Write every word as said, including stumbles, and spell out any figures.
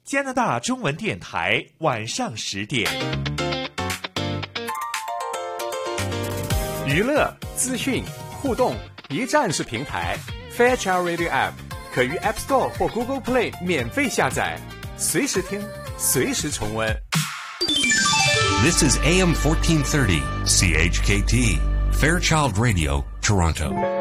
加拿大中文电台晚上十点。 娱乐、资讯、互动，一站式平台。Fairchild Radio App 可于 App Store 或 Google Play 免费下载，随时听，随时重温。 This is A M fourteen thirty, C H K T, Fairchild Radio, Toronto.